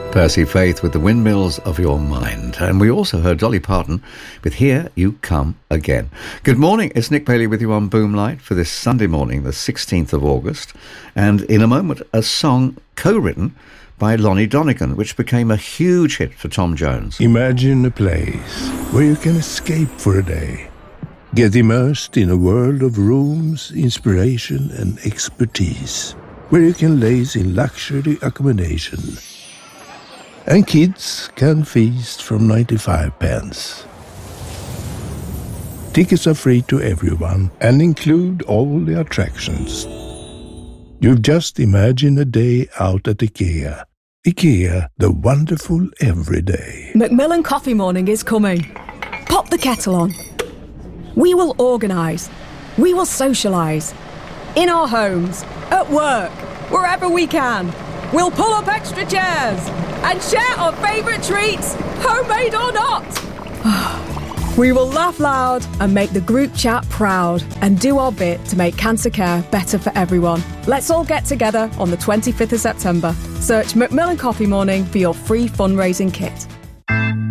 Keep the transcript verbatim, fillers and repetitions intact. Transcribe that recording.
Percy Faith with The Windmills of Your Mind. And we also heard Dolly Parton with Here You Come Again. Good morning, it's Nick Bailey with you on Boomlight for this Sunday morning, the sixteenth of August. And in a moment, a song co-written by Lonnie Donegan, which became a huge hit for Tom Jones. Imagine a place where you can escape for a day. Get immersed in a world of rooms, inspiration and expertise. Where you can laze in luxury accommodation. And kids can feast from ninety-five pence. Tickets are free to everyone and include all the attractions. You've just imagined a day out at IKEA. IKEA, the wonderful everyday. Macmillan Coffee Morning is coming. Pop the kettle on. We will organise. We will socialise. In our homes, at work, wherever we can. We'll pull up extra chairs and share our favourite treats, homemade or not. We will laugh loud and make the group chat proud and do our bit to make cancer care better for everyone. Let's all get together on the twenty-fifth of September. Search Macmillan Coffee Morning for your free fundraising kit.